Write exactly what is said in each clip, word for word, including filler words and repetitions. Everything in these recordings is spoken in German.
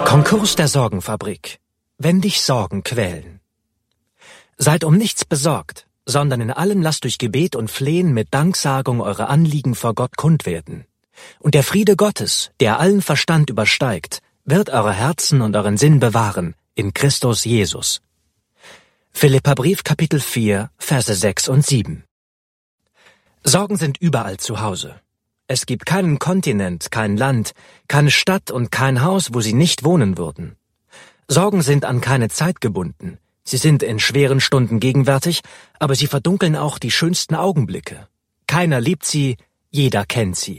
Konkurs der Sorgenfabrik. Wenn dich Sorgen quälen. Seid um nichts besorgt, sondern in allem lasst durch Gebet und Flehen mit Danksagung eure Anliegen vor Gott kund werden. Und der Friede Gottes, der allen Verstand übersteigt, wird eure Herzen und euren Sinn bewahren, in Christus Jesus. Philipperbrief Kapitel vier, Verse sechs und sieben. Sorgen sind überall zu Hause. Es gibt keinen Kontinent, kein Land, keine Stadt und kein Haus, wo sie nicht wohnen würden. Sorgen sind an keine Zeit gebunden. Sie sind in schweren Stunden gegenwärtig, aber sie verdunkeln auch die schönsten Augenblicke. Keiner liebt sie, jeder kennt sie.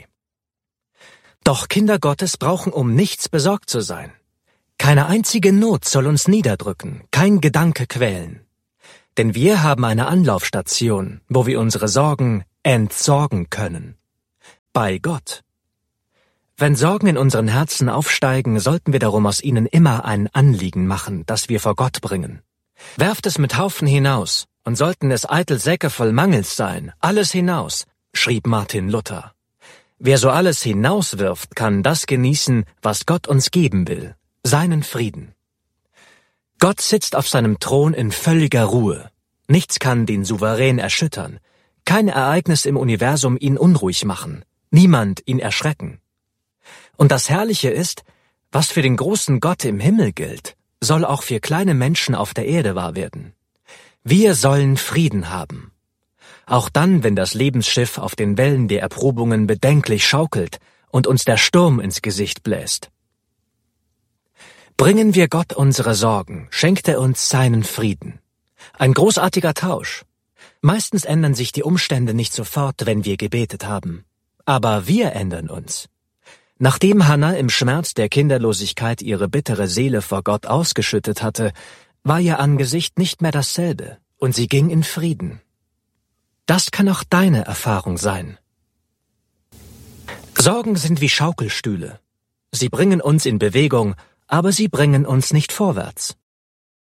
Doch Kinder Gottes brauchen um nichts besorgt zu sein. Keine einzige Not soll uns niederdrücken, kein Gedanke quälen. Denn wir haben eine Anlaufstation, wo wir unsere Sorgen entsorgen können. Bei Gott. Wenn Sorgen in unseren Herzen aufsteigen, sollten wir darum aus ihnen immer ein Anliegen machen, das wir vor Gott bringen. Werft es mit Haufen hinaus, und sollten es eitel Säcke voll Mangels sein, alles hinaus, schrieb Martin Luther. Wer so alles hinauswirft, kann das genießen, was Gott uns geben will, seinen Frieden. Gott sitzt auf seinem Thron in völliger Ruhe. Nichts kann den Souverän erschüttern, kein Ereignis im Universum ihn unruhig machen, niemand ihn erschrecken. Und das Herrliche ist, was für den großen Gott im Himmel gilt, soll auch für kleine Menschen auf der Erde wahr werden. Wir sollen Frieden haben. Auch dann, wenn das Lebensschiff auf den Wellen der Erprobungen bedenklich schaukelt und uns der Sturm ins Gesicht bläst. Bringen wir Gott unsere Sorgen, schenkt er uns seinen Frieden. Ein großartiger Tausch. Meistens ändern sich die Umstände nicht sofort, wenn wir gebetet haben. Aber wir ändern uns. Nachdem Hannah im Schmerz der Kinderlosigkeit ihre bittere Seele vor Gott ausgeschüttet hatte, war ihr Angesicht nicht mehr dasselbe, und sie ging in Frieden. Das kann auch deine Erfahrung sein. Sorgen sind wie Schaukelstühle. Sie bringen uns in Bewegung, aber sie bringen uns nicht vorwärts.